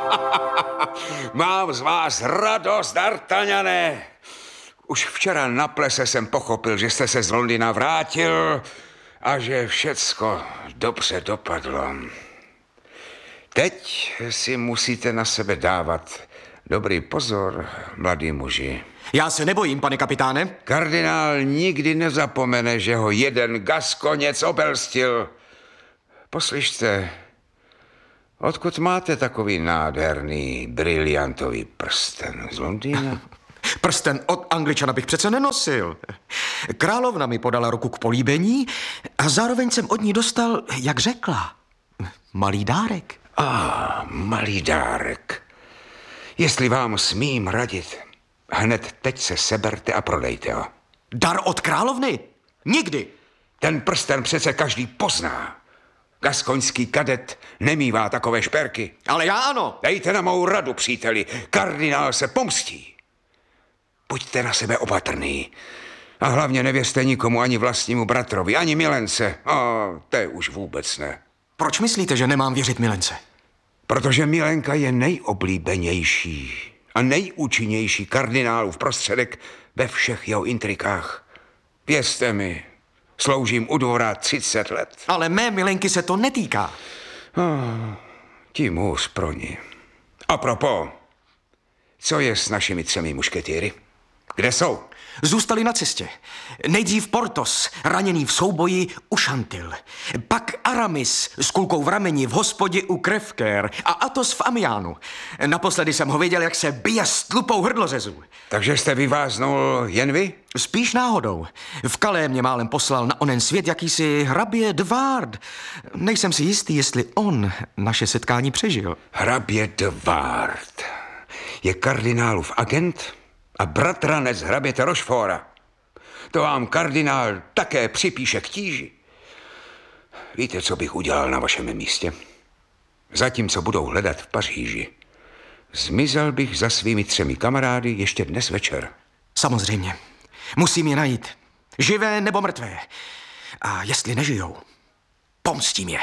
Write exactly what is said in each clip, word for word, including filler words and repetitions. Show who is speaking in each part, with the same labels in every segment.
Speaker 1: Mám z vás radost, D'Artagnane. Už včera na plese jsem pochopil, že jste se z Londýna vrátil a že všecko dobře dopadlo. Teď si musíte na sebe dávat dobrý pozor, mladý muži.
Speaker 2: Já se nebojím, pane kapitáne.
Speaker 1: Kardinál nikdy nezapomene, že ho jeden Gaskoněc obelstil. Poslyšte, odkud máte takový nádherný, briliantový prsten z Londýna?
Speaker 2: Prsten od Angličana bych přece nenosil. Královna mi podala ruku k políbení a zároveň jsem od ní dostal, jak řekla, malý dárek.
Speaker 1: A ah, malý dárek. Jestli vám smím radit, hned teď se seberte a prodejte ho.
Speaker 2: Dar od královny? Nikdy.
Speaker 1: Ten prsten přece každý pozná. Gaskoňský kadet nemívá takové šperky.
Speaker 2: Ale já ano.
Speaker 1: Dejte na mou radu, příteli. Kardinál se pomstí. Buďte na sebe opatrný. A hlavně nevěřte nikomu, ani vlastnímu bratrovi, ani milence. A to je už vůbec ne.
Speaker 2: Proč myslíte, že nemám věřit milence?
Speaker 1: Protože milenka je nejoblíbenější a nejúčinnější kardinálův prostředek ve všech jeho intrikách. Věřte mi, sloužím u dvora třicet let.
Speaker 2: Ale mé milenky se to netýká.
Speaker 1: Oh, tím hůř pro ní. A propos, co je s našimi třemi mušketýry? Kde jsou?
Speaker 2: Zůstali na cestě. Nejdřív Portos, raněný v souboji u Šantil. Pak Aramis s kulkou v rameni v hospodě u Krevker a Athos v Amiánu. Naposledy jsem ho viděl, jak se bije s tlupou hrdlořezů.
Speaker 1: Takže jste vyváznul jen vy?
Speaker 2: Spíš náhodou. V Calais mě málem poslal na onen svět jakýsi hrabě de Ward. Nejsem si jistý, jestli on naše setkání přežil.
Speaker 1: Hrabě de Ward je kardinálův agent a bratranec hraběte Rochefora. To vám kardinál také připíše k tíži. Víte, co bych udělal na vašem místě? Zatímco budou hledat v Paříži, zmizel bych za svými třemi kamarády ještě dnes večer.
Speaker 2: Samozřejmě. Musím je najít. Živé nebo mrtvé. A jestli nežijou, pomstím je.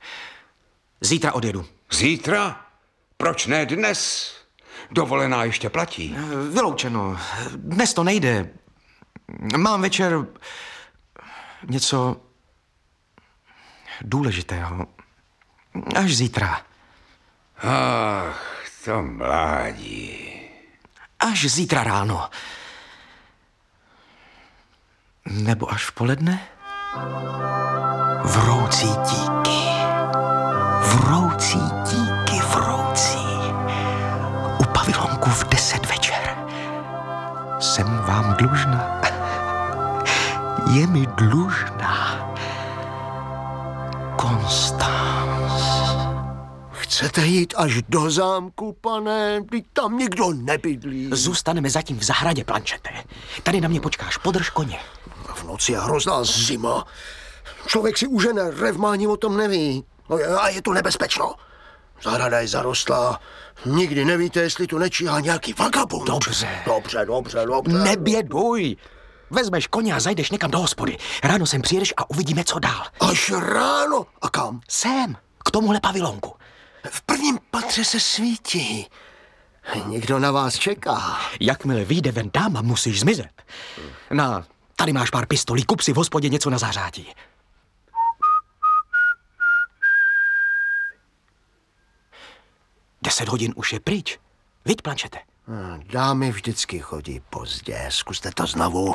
Speaker 2: Zítra odjedu.
Speaker 1: Zítra? Proč ne dnes? Dovolená ještě platí.
Speaker 2: Vyloučeno. Dnes to nejde. Mám večer něco důležitého. Až zítra.
Speaker 1: Ach, to mládí.
Speaker 2: Až zítra ráno. Nebo až v poledne? Vroucí díky. Vroucí díky, vroucí. U pavilonku v deset večer. Jsem vám dlužná. Je mi dlužná. Constance.
Speaker 3: Chcete jít až do zámku, pane? Vždyť tam nikdo nebydlí.
Speaker 2: Zůstaneme zatím v zahradě, Planchete. Tady na mě počkáš, podrž koně.
Speaker 3: V noci je hrozná zima. Člověk si užene, revma ani o tom neví. No a je to nebezpečno. Zahrada je zarostlá. Nikdy nevíte, jestli tu nečíhá nějaký vagabund.
Speaker 2: Dobře.
Speaker 3: Dobře, dobře, dobře.
Speaker 2: Neběduj. Vezmeš koně a zajdeš někam do hospody. Ráno sem přijedeš a uvidíme, co dál.
Speaker 3: Až ráno? A kam?
Speaker 2: Sem, k tomuhle pavilonku.
Speaker 3: V prvním patře se svítí. Někdo na vás čeká.
Speaker 2: Jakmile vyjde ven dáma, musíš zmizet. Na, tady máš pár pistolí, kup si v hospodě něco na zářátí. Deset hodin už je pryč. Viď, Planchete?
Speaker 3: Dámy vždycky chodí pozdě. Zkuste to znovu.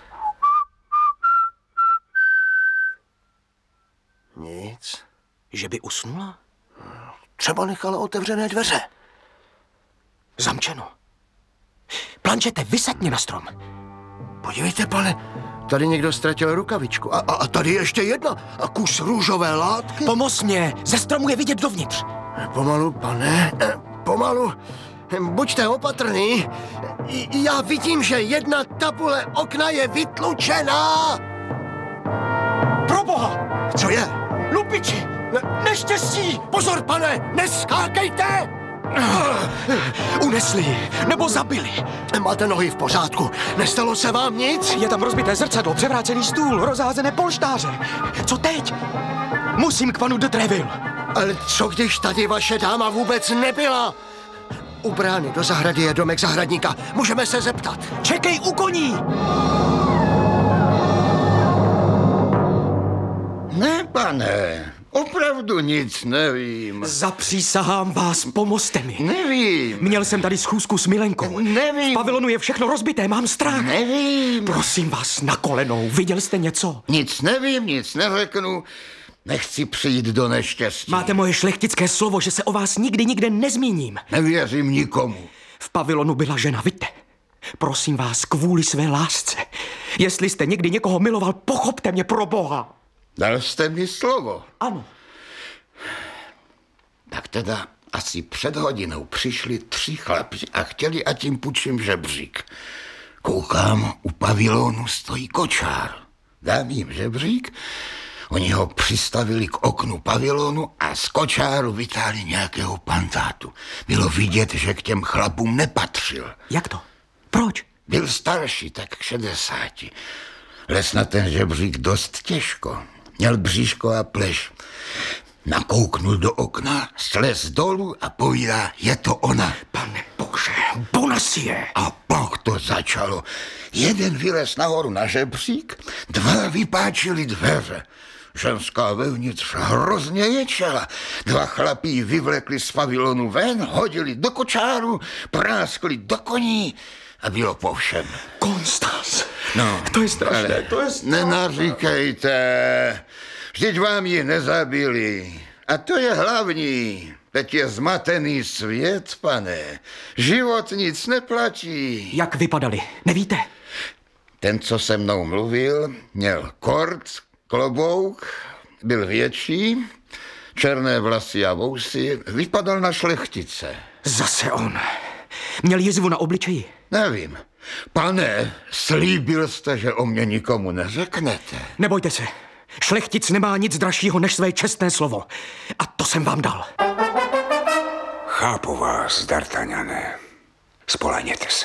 Speaker 3: Nic.
Speaker 2: Že by usnula?
Speaker 3: Třeba nechala otevřené dveře.
Speaker 2: Zamčeno. Planchete, vysaď mě na strom.
Speaker 3: Podívejte, pane, tady někdo ztratil rukavičku. A, a, a tady ještě jedna. A kus růžové látky.
Speaker 2: Pomoz mě, ze stromu je vidět dovnitř.
Speaker 3: Pomalu, pane, pomalu. Buďte opatrný. Já vidím, že jedna tabule okna je vytlučená.
Speaker 2: Proboha!
Speaker 3: Co je?
Speaker 2: Lupiči! Ne- neštěstí!
Speaker 3: Pozor, pane, neskákejte!
Speaker 2: Unesli ji, nebo zabili.
Speaker 3: Máte nohy v pořádku, nestalo se vám nic?
Speaker 2: Je tam rozbité zrcadlo, převrácený stůl, rozházené polštáře. Co teď? Musím k panu de Treville.
Speaker 3: Ale co když tady vaše dáma vůbec nebyla? U brány do zahrady je domek zahradníka. Můžeme se zeptat.
Speaker 2: Čekej u koní!
Speaker 4: Ne, pane, opravdu nic nevím.
Speaker 2: Zapřísahám vás, pomozte mi.
Speaker 4: Nevím.
Speaker 2: Měl jsem tady schůzku s Milenkou.
Speaker 4: Nevím.
Speaker 2: V pavilonu je všechno rozbité, mám strach.
Speaker 4: Nevím.
Speaker 2: Prosím vás, na kolenou, viděl jste něco?
Speaker 4: Nic nevím, nic neřeknu. Nechci přijít do neštěstí.
Speaker 2: Máte moje šlechtické slovo, že se o vás nikdy nikde nezmíním.
Speaker 4: Nevěřím nikomu.
Speaker 2: V pavilonu byla žena, vidíte. Prosím vás, kvůli své lásce. Jestli jste někdy někoho miloval, pochopte mě, pro Boha.
Speaker 4: Dal jste mi slovo.
Speaker 2: Ano.
Speaker 4: Tak teda asi před hodinou přišli tři chlapi a chtěli, ať jim půjčím žebřík. Koukám, u pavilonu stojí kočár. Dám jim žebřík, oni ho přistavili k oknu pavilonu a z kočáru vytáhli nějakého pantátu. Bylo vidět, že k těm chlapům nepatřil.
Speaker 2: Jak to? Proč?
Speaker 4: Byl starší, tak k šedesáti. Les na ten žebřík dost těžko. Měl bříško a pleš. Nakouknul do okna, slez dolů a povídá, je to ona.
Speaker 2: Pane Bože, Bonacieux.
Speaker 4: A pak to začalo. Jeden vylez nahoru na žebřík, dva vypáčili dveře. Ženská vevnitř hrozně ječela. Dva chlapí ji vyvlekli z pavilonu ven, hodili do kočáru, práskli do koní a bylo po všem.
Speaker 2: Konstanc.
Speaker 4: No,
Speaker 2: To je strašné,
Speaker 4: ale
Speaker 2: to je strašné.
Speaker 4: Nenaříkejte, vždyť vám ji nezabili. A to je hlavní. Teď je zmatený svět, pane. Život nic neplatí.
Speaker 2: Jak vypadali, nevíte?
Speaker 4: Ten, co se mnou mluvil, měl kort, klobouk, byl větší, černé vlasy a vousy, vypadal na šlechtice.
Speaker 2: Zase on. Měl jizvu na obličeji.
Speaker 4: Nevím. Pane, slíbil jste, že o mě nikomu neřeknete.
Speaker 2: Nebojte se. Šlechtic nemá nic dražšího než své čestné slovo. A to jsem vám dal.
Speaker 1: Chápu vás, D'Artagnane. Spolehněte se.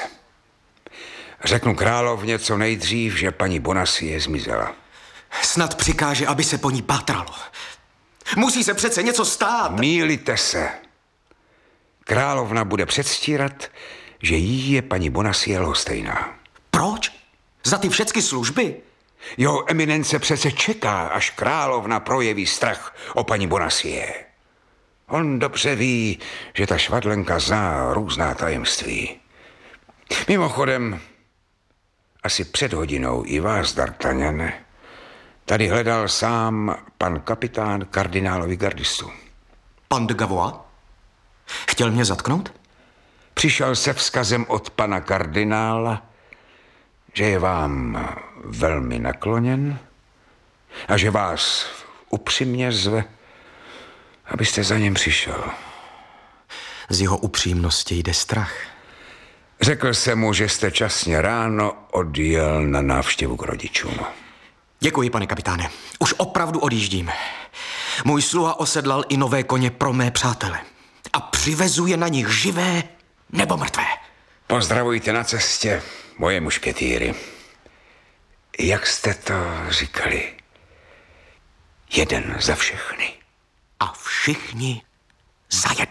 Speaker 1: Řeknu královně co nejdřív, že paní Bonacieux zmizela.
Speaker 2: Snad přikáže, aby se po ní pátralo. Musí se přece něco stát.
Speaker 1: Mýlíte se. Královna bude předstírat, že jí je paní Bonacieux lhostejná.
Speaker 2: Proč? Za ty všechny služby?
Speaker 1: Jeho eminence přece čeká, až královna projeví strach o paní Bonacieux. On dobře ví, že ta švadlenka zná různá tajemství. Mimochodem, asi před hodinou i vás, D'Artagnane, tady hledal sám pan kapitán kardinálovi gardistů.
Speaker 2: Pan de Gavois? Chtěl mě zatknout?
Speaker 1: Přišel se vzkazem od pana kardinála, že je vám velmi nakloněn a že vás upřímně zve, abyste za něm přišel.
Speaker 2: Z jeho upřímnosti jde strach.
Speaker 1: Řekl jsem mu, že jste časně ráno odjel na návštěvu k rodičům.
Speaker 2: Děkuji, pane kapitáne. Už opravdu odjíždím. Můj sluha osedlal i nové koně pro mé přátele. A přivezu je na nich živé nebo mrtvé.
Speaker 1: Pozdravujte na cestě moje mušketýry. Jak jste to říkali? Jeden za všechny.
Speaker 2: A všichni za jedno.